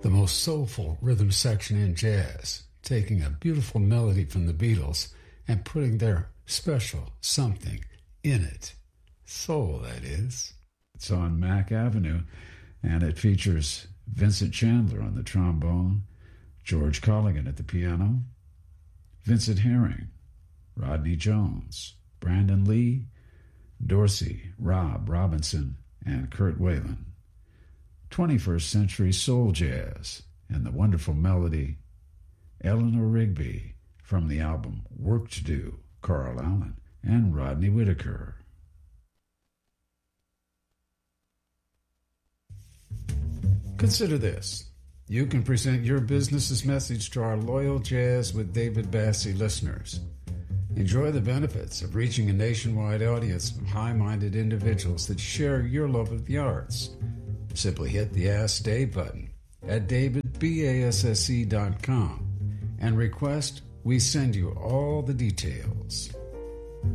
The most soulful rhythm section in jazz, taking a beautiful melody from the Beatles and putting their special something in it. Soul, that is. It's on Mack Avenue, and it features Vincent Chandler on the trombone, George Colligan at the piano, Vincent Herring, Rodney Jones, Brandon Lee, Dorsey, Rob Robinson, and Kurt Whalen. 21st century soul jazz and the wonderful melody Eleanor Rigby from the album Work to Do, Carl Allen and Rodney Whitaker. Consider this. You can present your business's message to our loyal Jazz with David Bassie listeners. Enjoy the benefits of reaching a nationwide audience of high-minded individuals that share your love of the arts. Simply hit the Ask Dave button at davidbasse.com and request we send you all the details.